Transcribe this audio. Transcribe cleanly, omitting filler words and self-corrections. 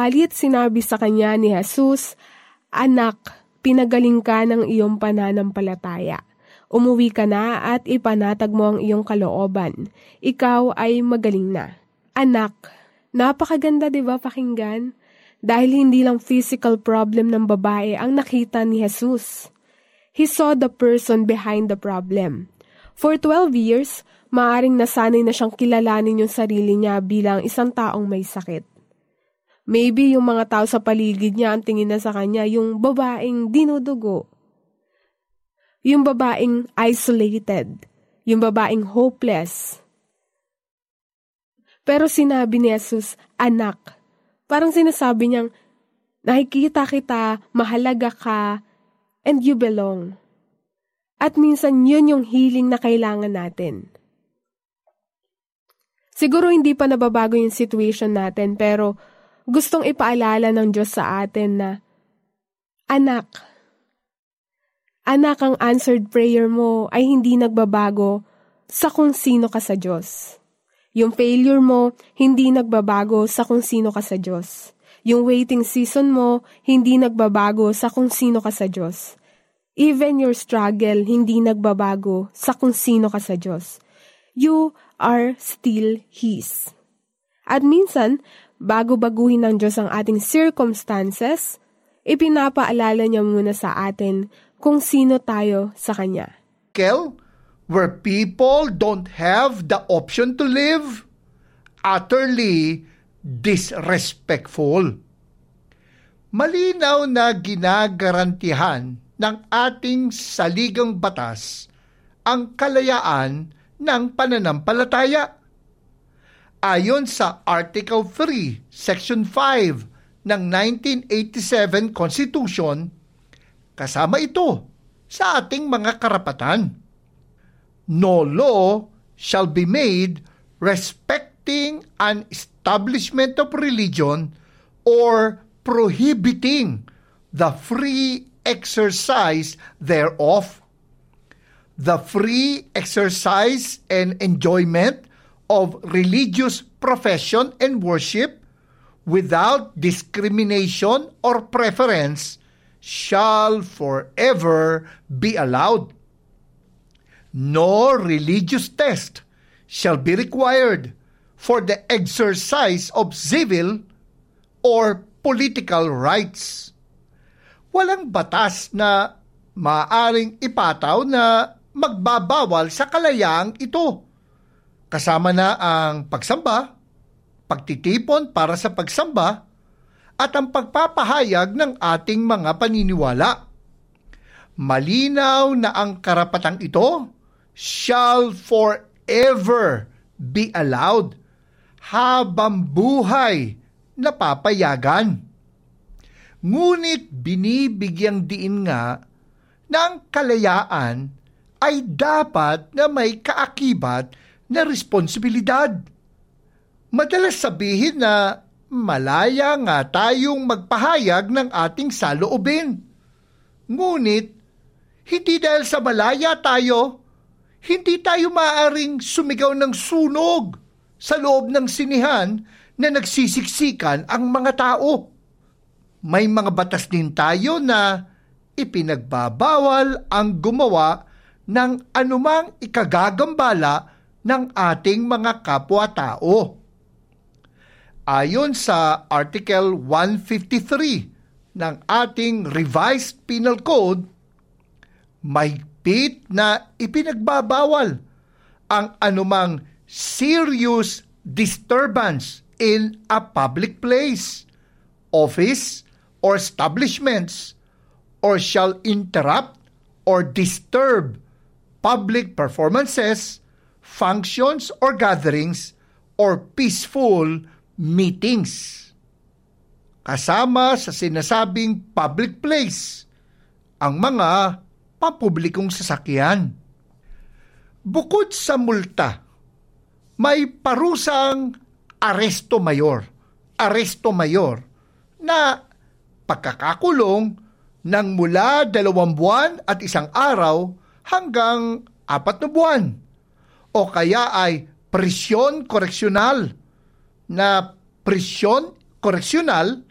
Subalit sinabi sa kanya ni Jesus, "Anak, pinagaling ka ng iyong pananampalataya. Umuwi ka na at ipanatag mo ang iyong kalooban. Ikaw ay magaling na." Anak, napakaganda 'di ba pakinggan? Dahil hindi lang physical problem ng babae ang nakita ni Jesus. He saw the person behind the problem. For 12 years, maaring nasanay na siyang kilalanin yung sarili niya bilang isang taong may sakit. Maybe yung mga tao sa paligid niya ang tingin na sa kanya yung babaeng dinudugo. Yung babaeng isolated. Yung babaeng hopeless. Pero sinabi ni Jesus, "Anak," parang sinasabi niyang, nakikita kita, mahalaga ka, and you belong. At minsan yun yung healing na kailangan natin. Siguro hindi pa nababago yung situation natin, pero gustong ipaalala ng Diyos sa atin na, Anak, ang answered prayer mo ay hindi nagbabago sa kung sino ka sa Diyos. Yung failure mo, hindi nagbabago sa kung sino ka sa Diyos. Yung waiting season mo, hindi nagbabago sa kung sino ka sa Diyos. Even your struggle, hindi nagbabago sa kung sino ka sa Diyos. You are still His. At minsan, bago baguhin ng Diyos ang ating circumstances, ipinapaalala niya muna sa atin kung sino tayo sa Kanya. Where people don't have the option to live, utterly disrespectful. Malinaw na ginagarantihan ng ating saligang batas ang kalayaan ng pananampalataya. Ayon sa Article 3, Section 5 ng 1987 Constitution, kasama ito sa ating mga karapatan. No law shall be made respecting an establishment of religion or prohibiting the free exercise thereof. The free exercise and enjoyment of religious profession and worship without discrimination or preference shall forever be allowed. No religious test shall be required for the exercise of civil or political rights. Walang batas na maaring ipataw na magbabawal sa kalayaang ito. Kasama na ang pagsamba, pagtitipon para sa pagsamba, at ang pagpapahayag ng ating mga paniniwala. Malinaw na ang karapatang ito shall forever be allowed, habang buhay na papayagan. Ngunit binibigyang diin nga na ang kalayaan ay dapat na may kaakibat na responsibilidad. Madalas sabihin na malaya nga tayong magpahayag ng ating saloobin. Ngunit, hindi dahil sa malaya tayo, hindi tayo maaaring sumigaw ng sunog sa loob ng sinihan na nagsisiksikan ang mga tao. May mga batas din tayo na ipinagbabawal ang gumawa ng anumang ikagagambala ng ating mga kapwa-tao. Ayon sa Article 153 ng ating Revised Penal Code, mahigpit na ipinagbabawal ang anumang serious disturbance in a public place, office, or establishments, or shall interrupt or disturb public performances, functions or gatherings, or peaceful meetings. Kasama sa sinasabing public place ang mga pampublikong sasakyan. Bukod sa multa, may parusang aresto mayor na pagkakakulong ng mula 2 buwan at 1 araw hanggang 4 na buwan, o kaya ay prisyon koreksyonal, na prisyon koreksyonal